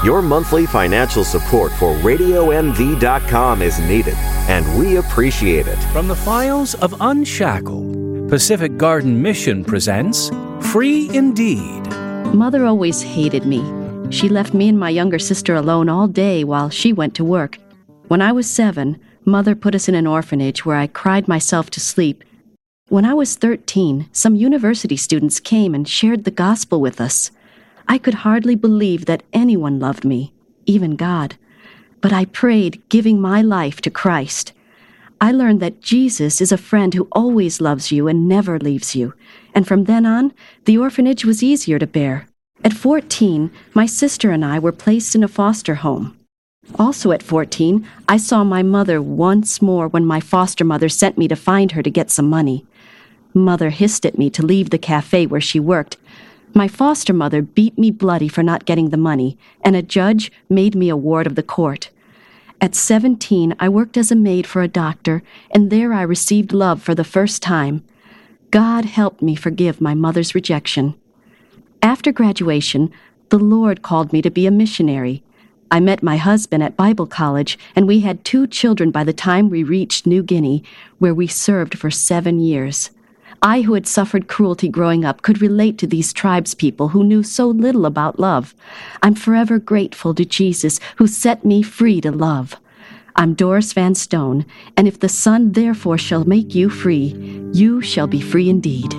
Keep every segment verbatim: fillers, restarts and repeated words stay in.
Your monthly financial support for radio m v dot com is needed, and we appreciate it. From the files of Unshackled, Pacific Garden Mission presents Free Indeed. Mother always hated me. She left me and my younger sister alone all day while she went to work. When I was seven, Mother put us in an orphanage where I cried myself to sleep. When I was thirteen, some university students came and shared the gospel with us. I could hardly believe that anyone loved me, even God. But I prayed, giving my life to Christ. I learned that Jesus is a friend who always loves you and never leaves you. And from then on, the orphanage was easier to bear. At fourteen, my sister and I were placed in a foster home. Also at fourteen, I saw my mother once more when my foster mother sent me to find her to get some money. Mother hissed at me to leave the cafe where she worked. My foster mother beat me bloody for not getting the money, and a judge made me a ward of the court. At seventeen, I worked as a maid for a doctor, and there I received love for the first time. God helped me forgive my mother's rejection. After graduation, the Lord called me to be a missionary. I met my husband at Bible college, and we had two children by the time we reached New Guinea, where we served for seven years. I, who had suffered cruelty growing up, could relate to these tribespeople who knew so little about love. I'm forever grateful to Jesus, who set me free to love. I'm Doris Van Stone, and if the Son therefore shall make you free, you shall be free indeed.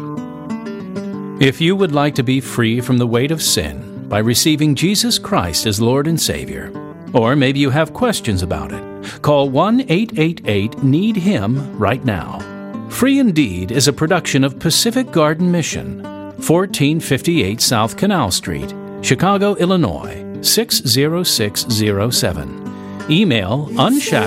If you would like to be free from the weight of sin by receiving Jesus Christ as Lord and Savior, or maybe you have questions about it, call one eight eight eight need him right now. Free Indeed is a production of Pacific Garden Mission, fourteen fifty-eight South Canal Street, Chicago, Illinois, six zero six zero seven. Email unshackled